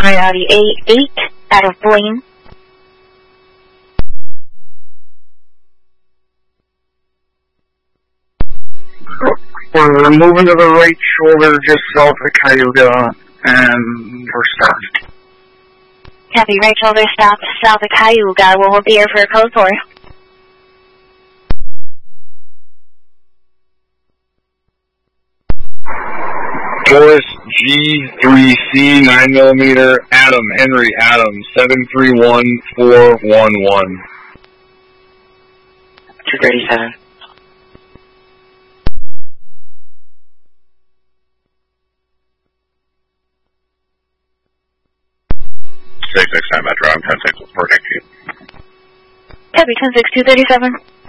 Coyote 88 out of Blaine. We're moving to the right shoulder just south of Cayuga, and we're stopped. Copy, right shoulder stop south of Cayuga. We'll be here for a code 4. Forest G3C 9mm Adam Henry Adam 731411. 237. Metro. I'm 10-6 with 4 next to you. Copy, 10-6, 237.